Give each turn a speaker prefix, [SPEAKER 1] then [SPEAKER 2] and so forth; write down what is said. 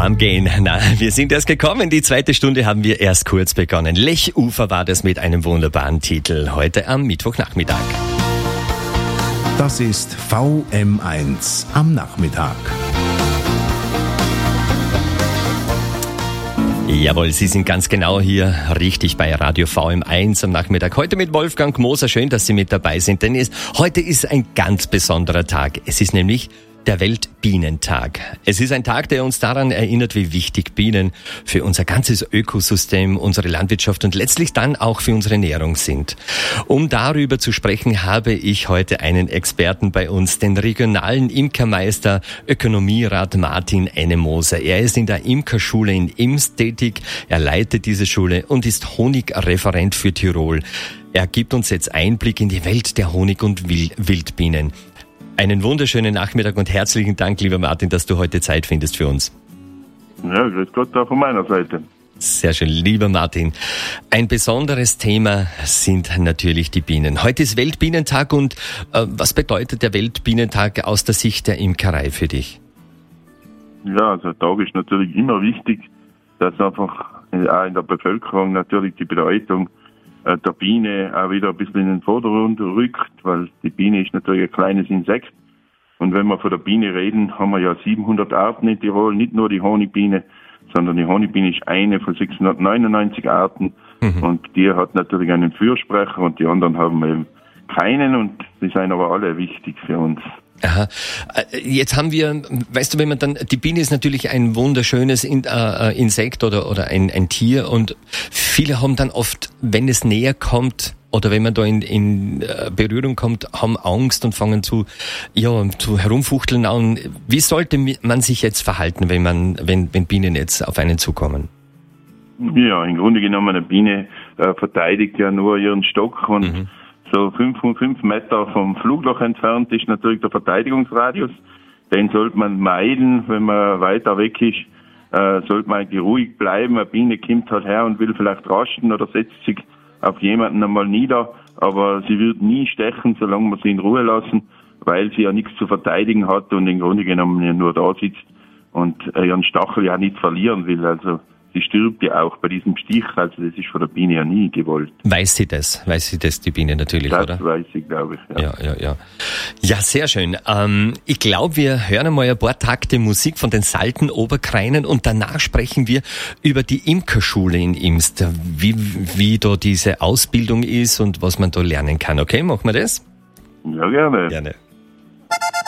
[SPEAKER 1] heimgehen. Na, wir sind erst gekommen. Die zweite Stunde haben wir erst kurz begonnen. Lechufer war das mit einem wunderbaren Titel. Heute am Mittwochnachmittag.
[SPEAKER 2] Das ist VM1 am Nachmittag.
[SPEAKER 1] Jawohl, Sie sind ganz genau hier richtig bei Radio VM1 am Nachmittag. Heute mit Wolfgang Moser. Schön, dass Sie mit dabei sind, denn heute ist ein ganz besonderer Tag. Es ist nämlich der Weltbienentag. Es ist ein Tag, der uns daran erinnert, wie wichtig Bienen für unser ganzes Ökosystem, unsere Landwirtschaft und letztlich dann auch für unsere Ernährung sind. Um darüber zu sprechen, habe ich heute einen Experten bei uns, den regionalen Imkermeister, Ökonomierat Martin Ennemoser. Er ist in der Imkerschule in Imst tätig. Er leitet diese Schule und ist Honigreferent für Tirol. Er gibt uns jetzt Einblick in die Welt der Honig- und Wildbienen. Einen wunderschönen Nachmittag und herzlichen Dank, lieber Martin, dass du heute Zeit findest für uns.
[SPEAKER 3] Ja, grüß Gott auch von meiner Seite.
[SPEAKER 1] Sehr schön, lieber Martin. Ein besonderes Thema sind natürlich die Bienen. Heute ist Weltbienentag und was bedeutet der Weltbienentag aus der Sicht der Imkerei für dich?
[SPEAKER 3] Ja, also der Tag ist natürlich immer wichtig, dass einfach auch in der Bevölkerung natürlich die Bedeutung der Biene auch wieder ein bisschen in den Vordergrund rückt, weil die Biene ist natürlich ein kleines Insekt. Und wenn wir von der Biene reden, haben wir ja 700 Arten in Tirol, nicht nur die Honigbiene, sondern die Honigbiene ist eine von 699 Arten. Und die hat natürlich einen Fürsprecher und die anderen haben eben keinen und die sind aber alle wichtig für uns.
[SPEAKER 1] Aha. Jetzt haben wir, weißt du, wenn man dann, die Biene ist natürlich ein wunderschönes Insekt oder ein Tier und viele haben dann oft, wenn es näher kommt oder wenn man da in Berührung kommt, haben Angst und fangen zu herumfuchteln an. Wie sollte man sich jetzt verhalten, wenn Bienen jetzt auf einen zukommen?
[SPEAKER 3] Ja, im Grunde genommen, eine Biene verteidigt ja nur ihren Stock und so 5 Meter vom Flugloch entfernt ist natürlich der Verteidigungsradius. Den sollte man meiden, wenn man weiter weg ist. Sollte man eigentlich ruhig bleiben. Eine Biene kommt halt her und will vielleicht rasten oder setzt sich auf jemanden einmal nieder. Aber sie wird nie stechen, solange man sie in Ruhe lassen, weil sie ja nichts zu verteidigen hat und im Grunde genommen ja nur da sitzt und ihren Stachel ja nicht verlieren will. Also sie stirbt ja auch bei diesem Stich, also das ist von der Biene ja nie gewollt.
[SPEAKER 1] Weiß sie das, die Biene natürlich,
[SPEAKER 3] das
[SPEAKER 1] oder?
[SPEAKER 3] Das weiß ich, glaube ich, ja.
[SPEAKER 1] Ja, sehr schön. Ich glaube, wir hören einmal ein paar Takte Musik von den Salten Oberkreinen und danach sprechen wir über die Imkerschule in Imst, wie da diese Ausbildung ist und was man da lernen kann. Okay, machen wir das?
[SPEAKER 3] Ja, gerne.
[SPEAKER 1] Gerne.